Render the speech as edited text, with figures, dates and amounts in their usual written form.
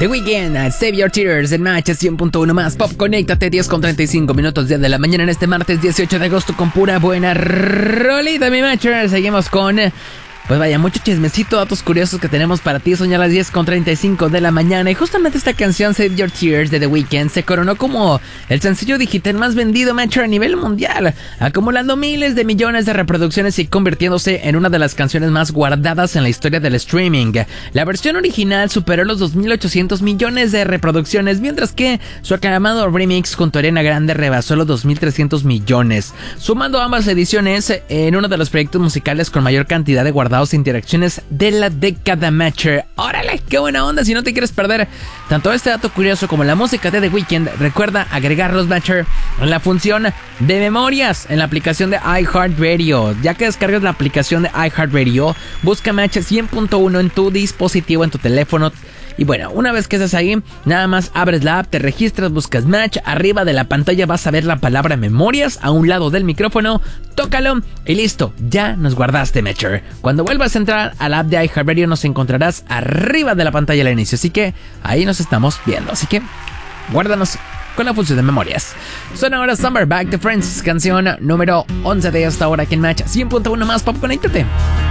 The Weeknd, Save Your Tears en Match 100.1 más Pop. Conéctate, 10:35 10 de la mañana en este martes 18 de agosto con pura buena rolita, mi Matcher. Seguimos con... Pues vaya, mucho chismecito, datos curiosos que tenemos para ti. Son ya las 10:35 de la mañana y justamente esta canción Save Your Tears de The Weeknd se coronó como el sencillo digital más vendido, Metro, a nivel mundial, acumulando miles de millones de reproducciones y convirtiéndose en una de las canciones más guardadas en la historia del streaming. La versión original superó los 2.800 millones de reproducciones, mientras que su aclamado remix junto a Ariana Grande rebasó los 2.300 millones, sumando ambas ediciones en uno de los proyectos musicales con mayor cantidad de guardados interacciones de la década, Matcher. ¡Órale! ¡Qué buena onda! Si no te quieres perder tanto este dato curioso como la música de The Weeknd, recuerda agregarlos, Matcher, en la función de memorias en la aplicación de iHeartRadio. Ya que descargas la aplicación de iHeartRadio, busca Match 100.1 en tu dispositivo, en tu teléfono. Y bueno, una vez que estás ahí, nada más abres la app, te registras, buscas Match, arriba de la pantalla vas a ver la palabra memorias, a un lado del micrófono, tócalo y listo, ya nos guardaste, Matcher. Cuando vuelvas a entrar a la app de iHeartRadio nos encontrarás arriba de la pantalla al inicio, así que ahí nos estamos viendo, así que guárdanos con la función de memorias. Son ahora Summer Back to Friends, canción número 11 de esta hora aquí en Match 100.1 más Pop. Conéctate.